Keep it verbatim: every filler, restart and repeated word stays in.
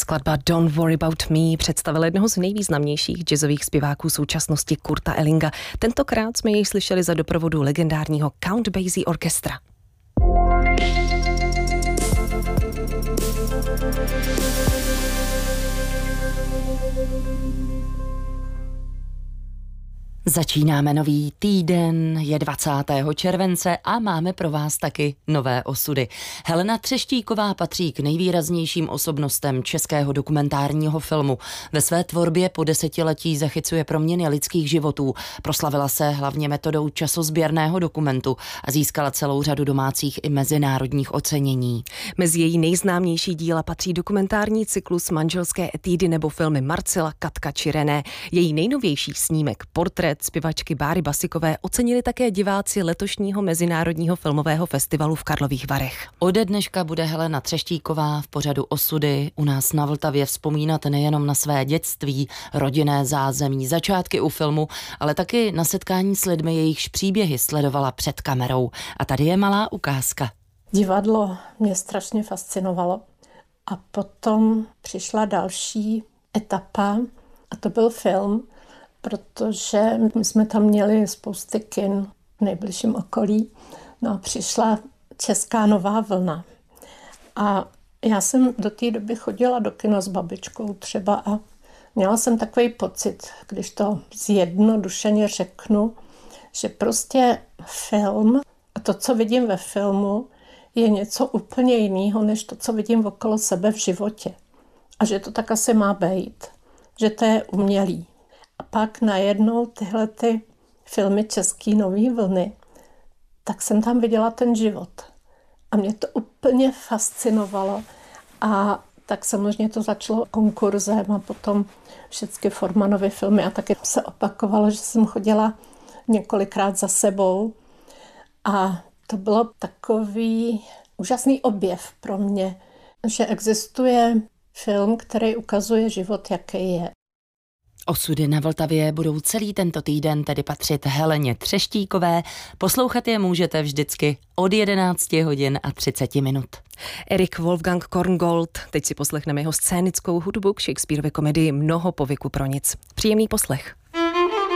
Skladba Don't Worry About Me představila jednoho z nejvýznamnějších jazzových zpěváků současnosti Kurta Ellinga. Tentokrát jsme jej slyšeli za doprovodu legendárního Count Basie orchestra. Začínáme nový týden, je dvacátého července a máme pro vás taky nové osudy. Helena Třeštíková patří k nejvýraznějším osobnostem českého dokumentárního filmu. Ve své tvorbě po desetiletí zachycuje proměny lidských životů. Proslavila se hlavně metodou časozběrného dokumentu a získala celou řadu domácích i mezinárodních ocenění. Mezi její nejznámější díla patří dokumentární cyklus Manželské etídy nebo filmy Marcela, Katka či René. Její nejnovější snímek Portrét zpěvačky Báry Basikové ocenili také diváci letošního Mezinárodního filmového festivalu v Karlových Varech. Ode dneška bude Helena Třeštíková v pořadu Osudy u nás na Vltavě vzpomínat nejenom na své dětství, rodinné zázemí, začátky u filmu, ale taky na setkání s lidmi, jejichž příběhy sledovala před kamerou. A tady je malá ukázka. Divadlo mě strašně fascinovalo a potom přišla další etapa a to byl film, protože my jsme tam měli spousty kin v nejbližším okolí. No a přišla Česká nová vlna. A já jsem do té doby chodila do kina s babičkou třeba a měla jsem takový pocit, když to zjednodušeně řeknu, že prostě film a to, co vidím ve filmu, je něco úplně jiného, než to, co vidím okolo sebe v životě. A že to tak asi má být. Že to je umělý. A pak najednou tyhle ty filmy Český nový vlny, tak jsem tam viděla ten život. A mě to úplně fascinovalo. A tak samozřejmě to začalo konkurzem a potom všechny Formanovy filmy. A taky se opakovalo, že jsem chodila několikrát za sebou. A to bylo takový úžasný objev pro mě, že existuje film, který ukazuje život, jaký je. Osudy na Vltavě budou celý tento týden tedy patřit Heleně Třeštíkové. Poslouchat je můžete vždycky od jedenácti hodin a třicet minut. Erik Wolfgang Korngold, teď si poslechneme jeho scénickou hudbu k Shakespearově komedii Mnoho povyku pro nic. Příjemný poslech.